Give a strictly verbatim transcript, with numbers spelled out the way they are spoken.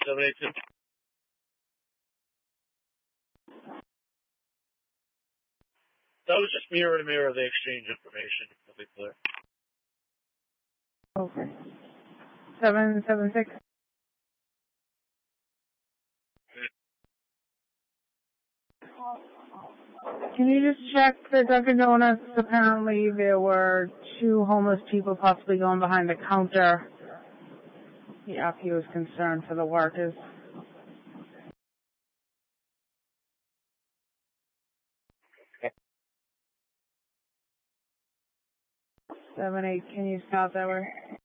seven eight two. That was just mirror to mirror the exchange information, to be clear. Okay. seven seven six. Can you just check the Dunkin' Donuts? Apparently there were two homeless people possibly going behind the counter. Yeah, he was concerned for the workers. Seven eight, can you stop that way?